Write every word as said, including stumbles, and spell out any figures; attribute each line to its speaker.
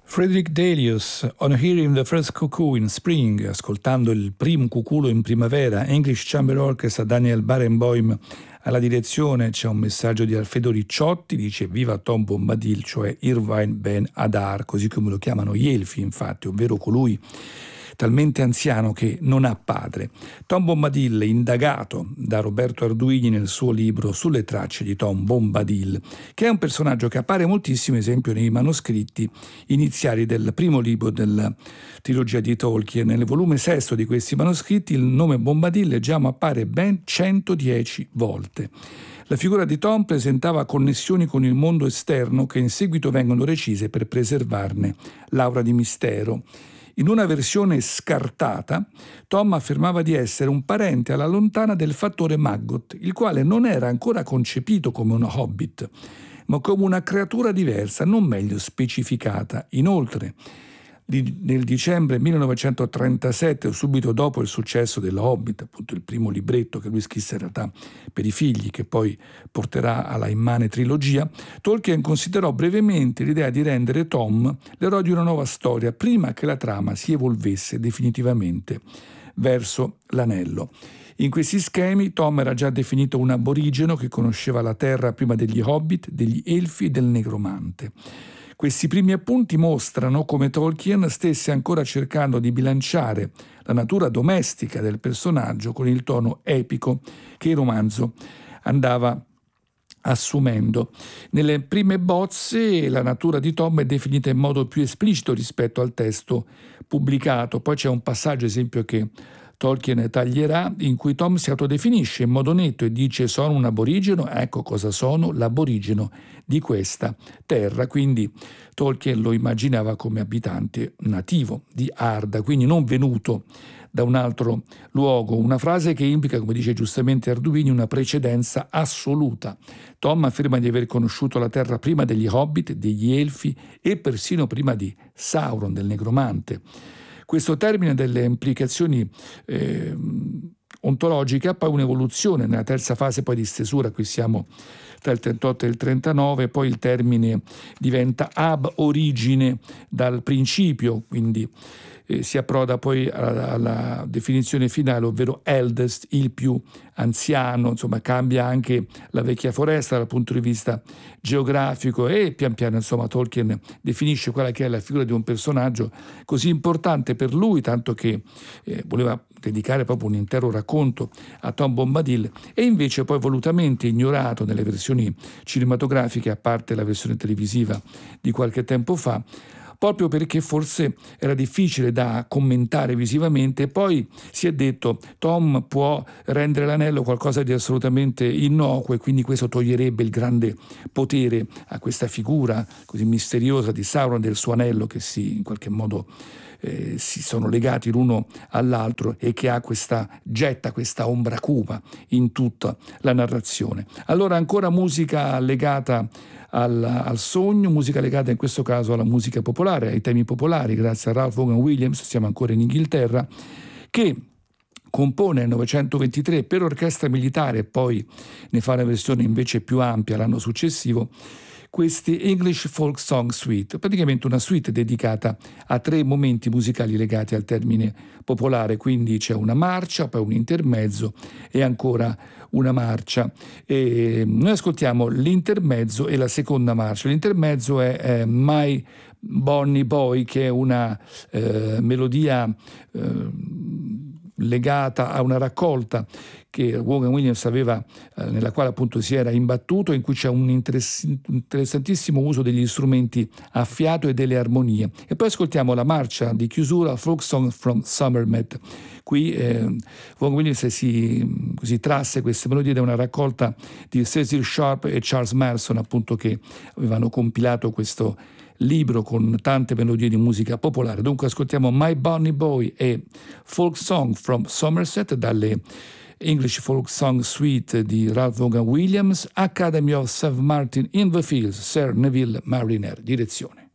Speaker 1: Frederick Delius, On Hearing the First Cuckoo in Spring, ascoltando il primo cuculo in primavera, English Chamber Orchestra, Daniel Barenboim alla direzione. C'è un messaggio di Alfredo Ricciotti, dice viva Tom Bombadil, cioè Irvine Ben Adar, così come lo chiamano gli Elfi infatti, ovvero colui talmente anziano che non ha padre. Tom Bombadil, indagato da Roberto Arduini nel suo libro Sulle tracce di Tom Bombadil, che è un personaggio che appare moltissimo, esempio, nei manoscritti iniziali del primo libro della trilogia di Tolkien. Nel volume sesto di questi manoscritti il nome Bombadil, leggiamo, appare ben centodieci volte. La figura di Tom presentava connessioni con il mondo esterno che in seguito vengono recise per preservarne l'aura di mistero. In una versione scartata, Tom affermava di essere un parente alla lontana del fattore Maggot, il quale non era ancora concepito come un hobbit, ma come una creatura diversa, non meglio specificata. Inoltre, nel dicembre millenovecentotrentasette, subito dopo il successo della Hobbit, appunto il primo libretto che lui scrisse in realtà per i figli, che poi porterà alla immane trilogia, Tolkien considerò brevemente l'idea di rendere Tom l'eroe di una nuova storia prima che la trama si evolvesse definitivamente verso l'anello. In questi schemi Tom era già definito un aborigeno che conosceva la terra prima degli Hobbit, degli Elfi e del Negromante. Questi primi appunti mostrano come Tolkien stesse ancora cercando di bilanciare la natura domestica del personaggio con il tono epico che il romanzo andava assumendo. Nelle prime bozze la natura di Tom è definita in modo più esplicito rispetto al testo pubblicato. Poi c'è un passaggio, esempio, che Tolkien taglierà, in cui Tom si autodefinisce in modo netto e dice: sono un aborigeno, ecco cosa sono, l'aborigeno di questa terra. Quindi Tolkien lo immaginava come abitante nativo di Arda, quindi non venuto da un altro luogo, una frase che implica, come dice giustamente Arduini, una precedenza assoluta. Tom afferma di aver conosciuto la terra prima degli Hobbit, degli Elfi e persino prima di Sauron, del Negromante. Questo termine delle implicazioni eh, ontologiche ha poi un'evoluzione nella terza fase poi di stesura, qui siamo tra il trentotto e il trentanove, poi il termine diventa ab origine dal principio, quindi eh, si approda poi alla, alla definizione finale, ovvero eldest, il più anziano, insomma cambia anche la vecchia foresta dal punto di vista geografico e pian piano insomma Tolkien definisce quella che è la figura di un personaggio così importante per lui, tanto che eh, voleva dedicare proprio un intero racconto a Tom Bombadil, e invece poi volutamente ignorato nelle versioni cinematografiche, a parte la versione televisiva di qualche tempo fa, proprio perché forse era difficile da commentare visivamente. E poi si è detto Tom può rendere l'anello qualcosa di assolutamente innocuo e quindi questo toglierebbe il grande potere a questa figura così misteriosa di Sauron, del suo anello, che si in qualche modo eh, si sono legati l'uno all'altro e che ha questa getta, questa ombra cupa in tutta la narrazione. Allora ancora musica legata Al, al sogno, musica legata in questo caso alla musica popolare, ai temi popolari, grazie a Ralph Vaughan Williams, siamo ancora in Inghilterra, che compone nel novecentoventitré per orchestra militare e poi ne fa una versione invece più ampia l'anno successivo, questi English Folk Song Suite, praticamente una suite dedicata a tre momenti musicali legati al termine popolare, quindi c'è una marcia, poi un intermezzo e ancora una marcia. E noi ascoltiamo l'intermezzo e la seconda marcia. L'intermezzo è eh, My Bonnie Boy, che è una eh, melodia eh, legata a una raccolta che Vaughan Williams aveva, eh, nella quale appunto si era imbattuto, in cui c'è un interess- interessantissimo uso degli strumenti a fiato e delle armonie. E poi ascoltiamo la marcia di chiusura, Folk Song from Somerset. Qui eh, Vaughan Williams si così trasse queste melodie da una raccolta di Cecil Sharp e Charles Manson, appunto, che avevano compilato questo libro con tante melodie di musica popolare. Dunque ascoltiamo My Bonnie Boy e Folk Song from Somerset dalle English Folk Song Suite di Ralph Vaughan Williams, Academy of Saint Martin in the Fields, Sir Neville Marriner, direzione.